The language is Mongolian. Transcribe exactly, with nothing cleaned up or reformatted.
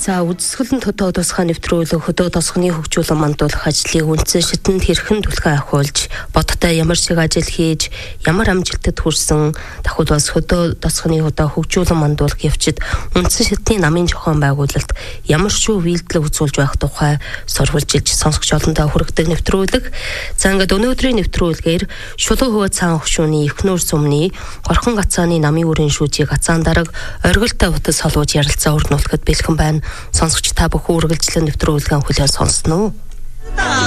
За үзэсгэлэн төдөө тусгай нэвтрүүлэг хөдөө тосгоны хөгжүүлэн мандуулах ажлыг үндсэн шидэнд хэрхэн түлхэн ахиулж бодтой ямар шиг ажил хийж ямар амжилтад хүрсэн давхад бас хөдөө тосгоны хөдөө хөгжүүлэн мандуулах явцад үндсэн шидний намын зохион байгуулалт ямар шүү үйлдэл үзүүлж байх тухай сурвалжилж сонсогч олондоо хүргэдэг нэвтрүүлэг. За ингээд өнөөдрийн нэвтрүүлгээр Шулуун хөвөө цаан хөвшүүний Эхнүүр сумны Горхон гацааны намын үрийн шүүжийг гацаан дараг оргилтой утас солууж ярилцаа өрнүүлэхэд бэлхэн байна. Сонсогч та бүхэн үргэлжлэн нэвтрүүлгэн хүлээн сонсноо.